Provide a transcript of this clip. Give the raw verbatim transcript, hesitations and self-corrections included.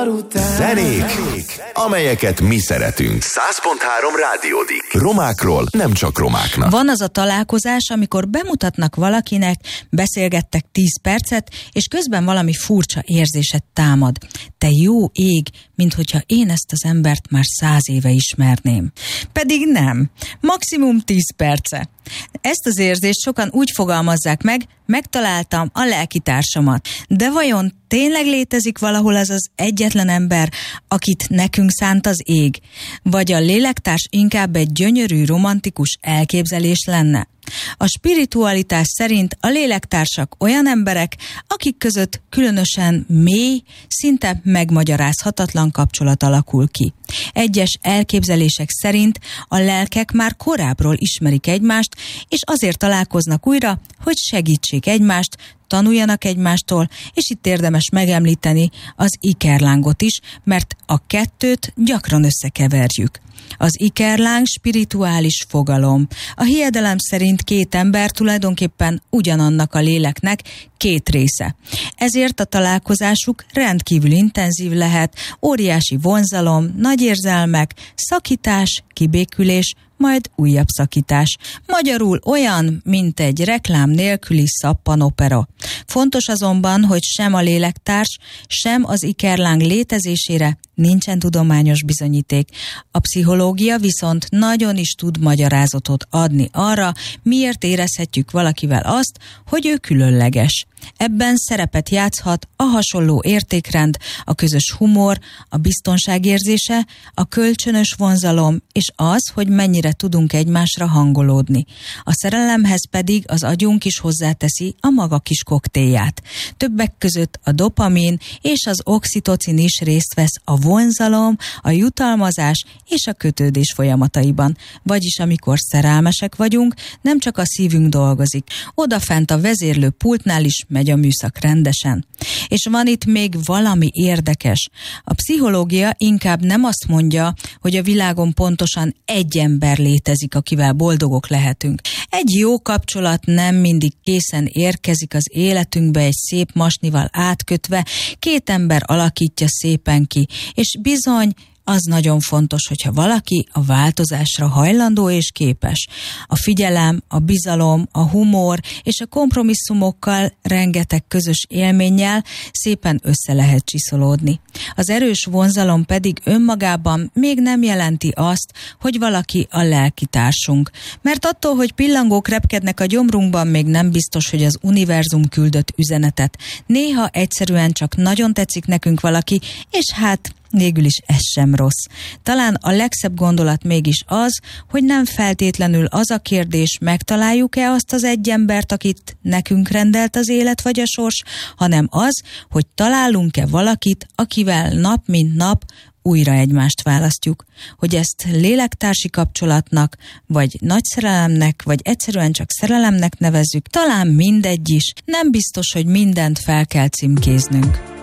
Szar után. Zenék, amelyeket mi szeretünk. száz pont három Rádiódik. Romákról, nem csak romáknak. Van az a találkozás, amikor bemutatnak valakinek, beszélgettek tíz percet, és közben valami furcsa érzéset támad. Te jó ég, minthogyha én ezt az embert már száz éve ismerném. Pedig nem. Maximum tíz perce. Ezt az érzést sokan úgy fogalmazzák meg, megtaláltam a lelkitársamat. De vajon tényleg létezik valahol az az egyetlen ember, akit nekünk szánt az ég? Vagy a lélektárs inkább egy gyönyörű, romantikus elképzelés lenne? A spiritualitás szerint a lélektársak olyan emberek, akik között különösen mély, szinte megmagyarázhatatlan kapcsolat alakul ki. Egyes elképzelések szerint a lelkek már korábbról ismerik egymást, és azért találkoznak újra, hogy segítsék egymást, tanuljanak egymástól, és itt érdemes megemlíteni az ikerlángot is, mert a kettőt gyakran összekeverjük. Az ikerláng spirituális fogalom. A hiedelem szerint két ember tulajdonképpen ugyanannak a léleknek két része. Ezért a találkozásuk rendkívül intenzív lehet, óriási vonzalom, nagy érzelmek, szakítás, kibékülés, majd újabb szakítás. Magyarul olyan, mint egy reklám nélküli szappanopera. Fontos azonban, hogy sem a lélektárs, sem az ikerláng létezésére nincsen tudományos bizonyíték. A pszichológia viszont nagyon is tud magyarázatot adni arra, miért érezhetjük valakivel azt, hogy ő különleges. Ebben szerepet játszhat a hasonló értékrend, a közös humor, a biztonságérzése, a kölcsönös vonzalom, és az, hogy mennyire tudunk egymásra hangolódni. A szerelemhez pedig az agyunk is hozzáteszi a maga kis koktélját. Többek között a dopamin és az oxitocin is részt vesz a vonzalom, a jutalmazás és a kötődés folyamataiban. Vagyis amikor szerelmesek vagyunk, nem csak a szívünk dolgozik. Odafent a vezérlő pultnál is megy a műszak rendesen. És van itt még valami érdekes. A pszichológia inkább nem azt mondja, hogy a világon pontosan egy ember létezik, akivel boldogok lehetünk. Egy jó kapcsolat nem mindig készen érkezik az életünkbe egy szép masnival átkötve, két ember alakítja szépen ki, és bizony, az nagyon fontos, hogyha valaki a változásra hajlandó és képes. A figyelem, a bizalom, a humor és a kompromisszumokkal, rengeteg közös élménnyel szépen össze lehet csiszolódni. Az erős vonzalom pedig önmagában még nem jelenti azt, hogy valaki a lelkitársunk. Mert attól, hogy pillangók repkednek a gyomrunkban, még nem biztos, hogy az univerzum küldött üzenetet. Néha egyszerűen csak nagyon tetszik nekünk valaki, és hát végül is ez sem rossz. Talán a legszebb gondolat mégis az, hogy nem feltétlenül az a kérdés, megtaláljuk-e azt az egy embert, akit nekünk rendelt az élet vagy a sors, hanem az, hogy találunk-e valakit, akivel nap mint nap újra egymást választjuk. Hogy ezt lélektársi kapcsolatnak, vagy nagy szerelemnek, vagy egyszerűen csak szerelemnek nevezzük, talán mindegy is. Nem biztos, hogy mindent fel kell címkéznünk.